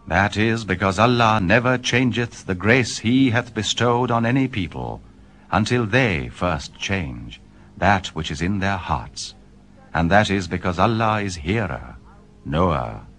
That is because Allah never changeth the grace He hath bestowed on any people, until they first change that which is in their hearts. And that is because Allah is hearer, knower,